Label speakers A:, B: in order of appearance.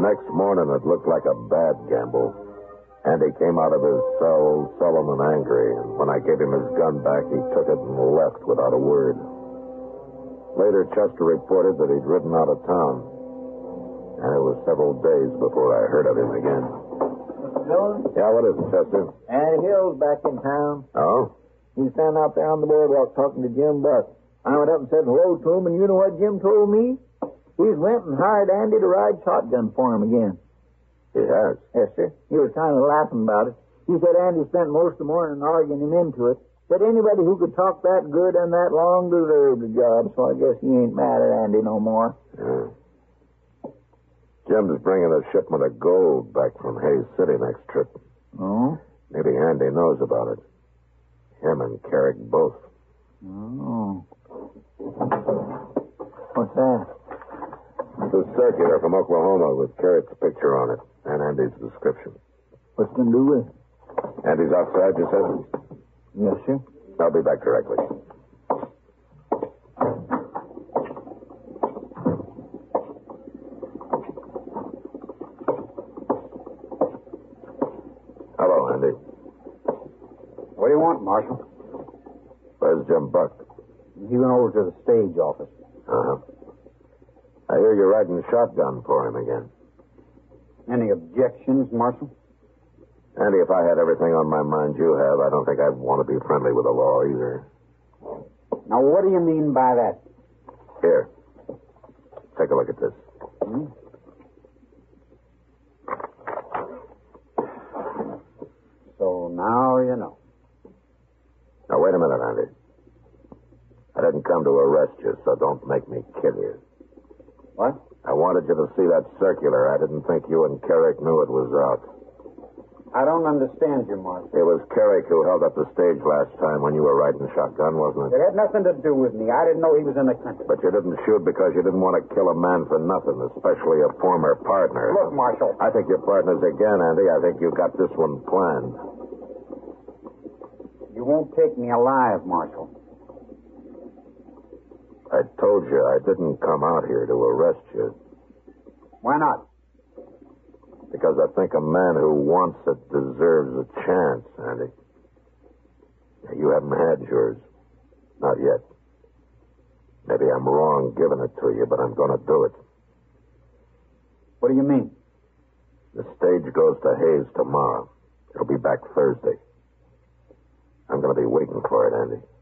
A: next morning, it looked like a bad gamble. Andy came out of his cell sullen and angry, and when I gave him his gun back, he took it and left without a word. Later, Chester reported that he'd ridden out of town, and it was several days before I heard of him again.
B: Mr. Dillon?
A: Yeah, what is it, Chester?
B: Andy Hill's back in town.
A: Oh?
B: He's standing out there on the boardwalk talking to Jim Buck. I went up and said hello to him, and you know what Jim told me? He's went and hired Andy to ride shotgun for him again.
A: He has?
B: Yes, sir. He was kind of laughing about it. He said Andy spent most of the morning arguing him into it. Said anybody who could talk that good and that long deserved the job, so I guess he ain't mad at Andy no more.
A: Yeah. Jim's bringing a shipment of gold back from Hayes City next trip.
B: Oh?
A: Maybe Andy knows about it. Him and Carrick both.
B: Oh. What's that?
A: It's a circular from Oklahoma with Carrick's picture on it and Andy's description.
B: What's it going to do with it?
A: Andy's outside, you said?
B: Yes, sir.
A: I'll be back directly. Hello, Andy.
C: What do you want, Marshal?
A: Where's Jim Buck?
C: He went over to the stage office.
A: Uh-huh. I hear you're riding shotgun for him again.
C: Any objections, Marshal?
A: Andy, if I had everything on my mind you have, I don't think I'd want to be friendly with the law either.
C: Now, what do you mean by that?
A: Here. Take a look at this.
C: So now you know.
A: Now, wait a minute, Andy. I didn't come to arrest you, so don't make me kill you.
C: What?
A: I wanted you to see that circular. I didn't think you and Carrick knew it was out.
C: I don't understand you, Marshal.
A: It was Carrick who held up the stage last time when you were riding shotgun, wasn't
C: It
A: it?
C: had nothing to do with me. I didn't know he was in the country.
A: But you didn't shoot because you didn't want to kill a man for nothing, especially a former partner.
C: Look, Marshal.
A: I think you're partners again, Andy. I think you got this one planned.
C: You won't take me alive, Marshal.
A: I told you I didn't come out here to arrest you.
C: Why not?
A: Because I think a man who wants it deserves a chance, Andy. You haven't had yours. Not yet. Maybe I'm wrong giving it to you, but I'm going to do it.
C: What do you mean?
A: The stage goes to Hayes tomorrow. It'll be back Thursday. I'm going to be waiting for it, Andy.